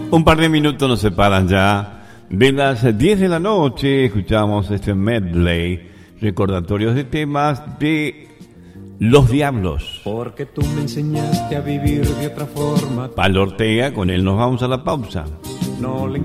Un par de minutos nos separan ya de las 10 de la noche. Escuchamos este medley, recordatorios de temas de Los Diablos. Porque tú me enseñaste a vivir de otra forma. Palo Ortega, con él nos vamos a la pausa. No le